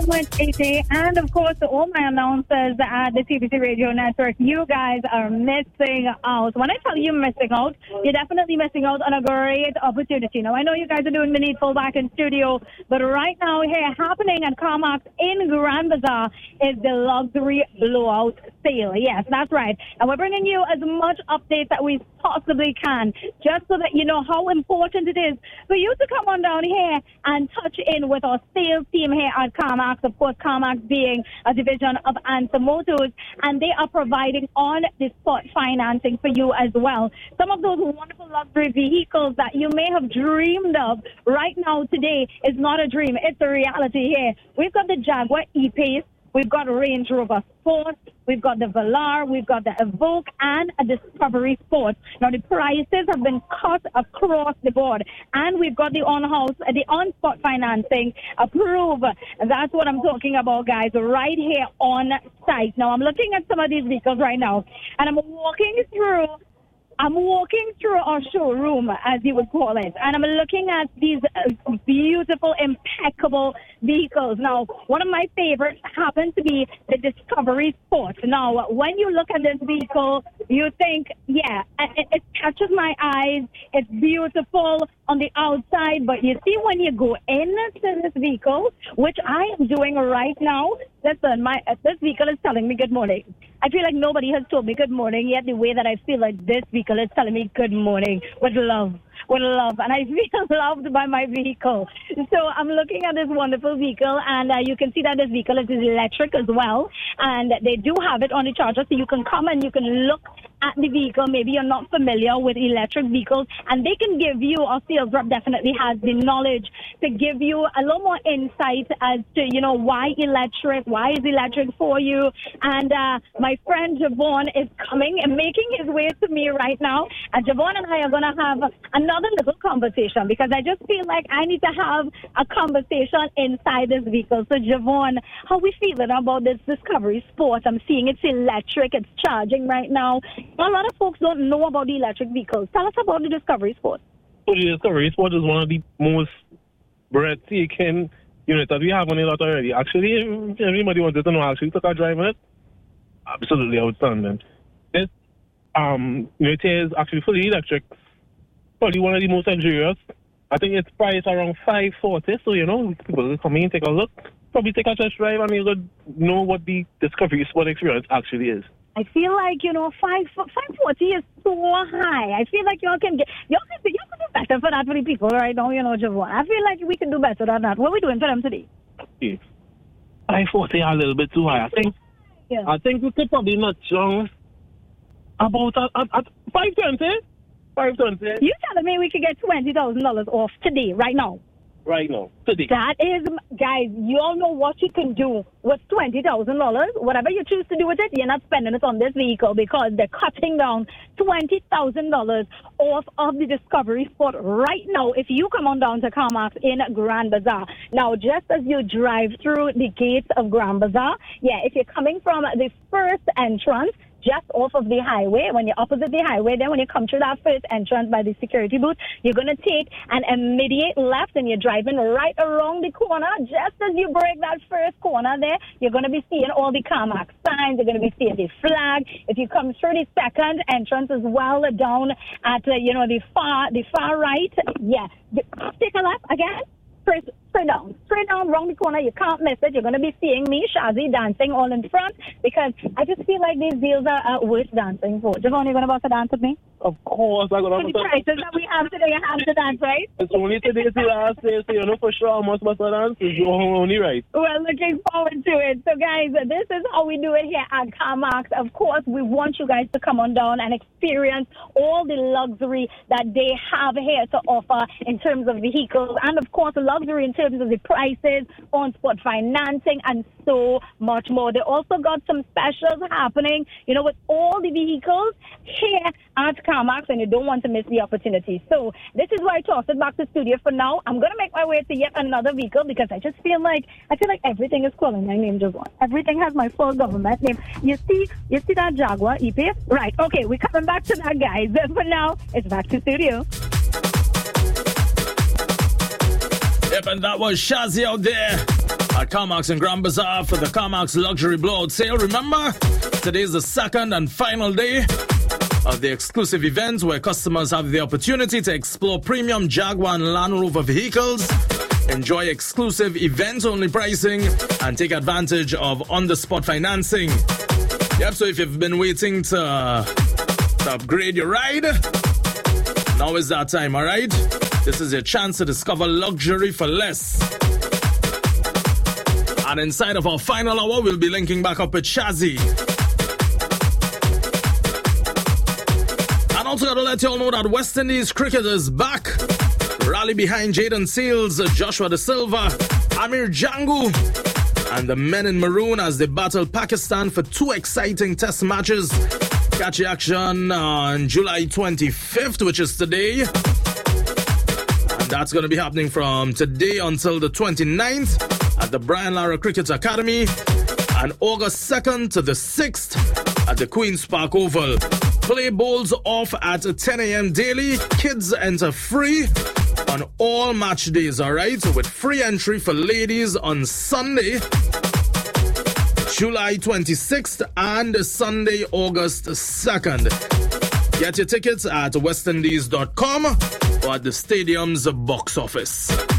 much, AJ, and of course, to all my announcers at the TBC Radio Network. You guys are missing out. When I tell you missing out, you're definitely missing out on a great opportunity. Now, I know you guys are doing the needful back in studio, but right now here, happening at CarMax in Grand Bazaar is the luxury blowout sale. Yes, that's right. And we're bringing you as much updates that we possibly can, just so that you know how important it is for you to come on down here and touch in with our sales team here at CarMax. Of course, CarMax being a division of Answer Motors, and they are providing on-the-spot financing for you as well. Some of those wonderful luxury vehicles that you may have dreamed of right now today is not a dream. It's a reality here. We've got the Jaguar E-Pace. We've got Range Rover Sport, we've got the Velar, we've got the Evoque, and a Discovery Sport. Now, the prices have been cut across the board, and we've got the on-spot financing approved. That's what I'm talking about, guys, right here on site. Now, I'm looking at some of these vehicles right now, and I'm walking through our showroom, as you would call it, and I'm looking at these beautiful, impeccable vehicles. Now, one of my favorites happens to be the Discovery Sport. Now, when you look at this vehicle, you think, yeah, it catches my eyes. It's beautiful on the outside, but you see when you go into this vehicle, which I am doing right now, listen, this vehicle is telling me good morning. I feel like nobody has told me good morning yet the way that I feel like this vehicle is telling me good morning with love. And I feel loved by my vehicle. So I'm looking at this wonderful vehicle, and you can see that this vehicle is electric as well, and they do have it on the charger, so you can come and you can look at the vehicle. Maybe you're not familiar with electric vehicles, and they can give you, our sales rep definitely has the knowledge to give you a little more insight as to, you know, why is electric for you. And my friend Javon is coming and making his way to me right now, and Javon and I are going to have another little conversation, because I just feel like I need to have a conversation inside this vehicle. So Javon, how we feeling about this Discovery Sport? I'm seeing it's electric, it's charging right now. A lot of folks don't know about the electric vehicles. Tell us about the Discovery Sport. So the Discovery Sport is one of the most breathtaking units that we have on the lot already. Actually, if anybody wanted to know, I actually took a drive on it. Absolutely outstanding. It is actually fully electric. Probably one of the most luxurious. I think it's priced around $540. So, people will come in, take a look, probably take a test drive, and you'll know what the Discovery Sport experience actually is. I feel like, $540 is so high. I feel like y'all can do better for that for the people right now, Javon. I feel like we can do better than that. What are we doing for them today? $540 a little bit too high. I think we could probably notch down about at $520. You telling me we could get $20,000 off today, right now? Right now, today. That is, guys, you all know what you can do with $20,000. Whatever you choose to do with it, you're not spending it on this vehicle, because they're cutting down $20,000 off of the Discovery Sport right now if you come on down to CarMax in Grand Bazaar. Now, just as you drive through the gates of Grand Bazaar, if you're coming from the first entrance, just off of the highway, when you're opposite the highway, then when you come through that first entrance by the security booth, you're going to take an immediate left, and you're driving right around the corner. Just as you break that first corner there, you're going to be seeing all the CarMax signs. You're going to be seeing the flag. If you come through the second entrance as well, down at, the far right, take a left again. Straight down, round the corner. You can't miss it. You're going to be seeing me, Shazzy, dancing all in front, because I just feel like these deals are worth dancing for. Javon, you going to bust a dance with me? Of course, I'm going to bust a dance. The prices that we have today, you have to dance, right? It's only today to last day, so for sure I must bust a dance. You're only right. We're looking forward to it. So, guys, this is how we do it here at CarMax. Of course, we want you guys to come on down and experience all the luxury that they have here to offer in terms of vehicles, and, of course, luxury in terms of the prices, on-spot financing, and so much more. They also got some specials happening, with all the vehicles here at CarMax, and you don't want to miss the opportunity. So this is why I toss it back to studio for now. I'm going to make my way to yet another vehicle, because I feel like everything is calling my name, Javon. Everything has my full government name. You see that Jaguar E-Pace? Right. Okay, we're coming back to that, guys. For now, it's back to studio. Yep, and that was Shazzy out there. at CarMax and Grand Bazaar for the CarMax Luxury Blowout Sale. Remember, today is the second and final day of the exclusive event where customers have the opportunity to explore premium Jaguar and Land Rover vehicles, enjoy exclusive event-only pricing, and take advantage of on-the-spot financing. Yep, so if you've been waiting to upgrade your ride, now is that time, all right? This is your chance to discover luxury for less. And inside of our final hour, we'll be linking back up with Shazzy. And also got to let you all know that West Indies cricket is back. Rally behind Jaden Seals, Joshua De Silva, Amir Jangu, and the men in maroon as they battle Pakistan for 2 exciting test matches. Catch the action on July 25th, which is today. And that's going to be happening from today until the 29th. At the Brian Lara Cricket Academy, and August 2nd to the 6th at the Queen's Park Oval. Play bowls off at 10 a.m. daily. Kids enter free on all match days, alright? With free entry for ladies on Sunday, July 26th and Sunday, August 2nd. Get your tickets at westindies.com or at the stadium's box office.